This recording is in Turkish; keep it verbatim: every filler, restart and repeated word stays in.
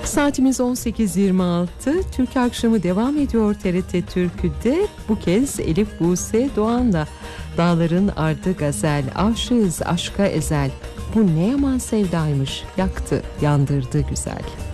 Saatimiz on sekiz yirmi altı. Türk akşamı devam ediyor T R T Türkü'de. Bu kez Elif Buse Doğan'la Dağların Ardı Gazel, aşığız aşka ezel. Bu ne yaman sevdaymış, yaktı yandırdı güzel.